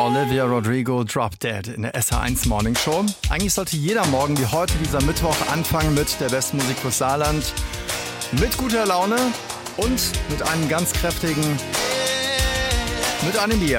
Olivia Rodrigo, Drop Dead in der SH1 Morning Show. Eigentlich sollte jeder Morgen wie heute, dieser Mittwoch, anfangen mit der besten Musik fürs Saarland. Mit guter Laune und mit einem ganz kräftigen, mit einem Bier.